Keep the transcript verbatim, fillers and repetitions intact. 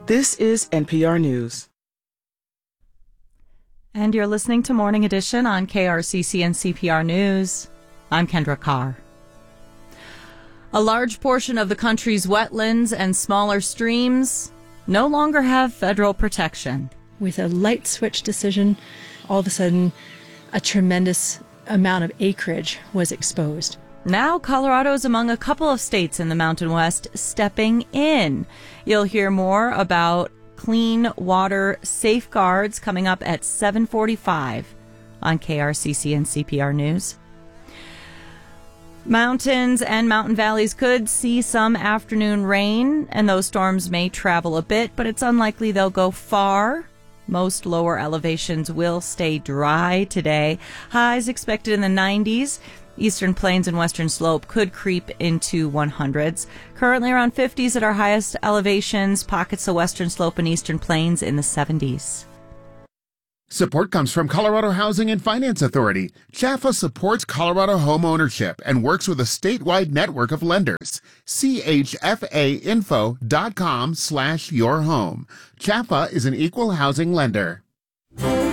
This is N P R News. And you're listening to Morning Edition on K R C C and C P R News. I'm Kendra Carr. A large portion of the country's wetlands and smaller streams no longer have federal protection. With a light switch decision, all of a sudden, a tremendous amount of acreage was exposed. Now, Colorado is among a couple of states in the Mountain West stepping in. You'll hear more about clean water safeguards coming up at seven forty-five on K R C C and C P R News. Mountains and mountain valleys could see some afternoon rain, and those storms may travel a bit, but it's unlikely they'll go far. Most lower elevations will stay dry today. Highs expected in the nineties. Eastern Plains and Western Slope could creep into hundreds. Currently around fifties at our highest elevations. Pockets of Western Slope and Eastern Plains in the seventies. Support comes from Colorado Housing and Finance Authority. C H A F A supports Colorado home ownership and works with a statewide network of lenders. C H F A info dot com slash your home. C H A F A is an equal housing lender.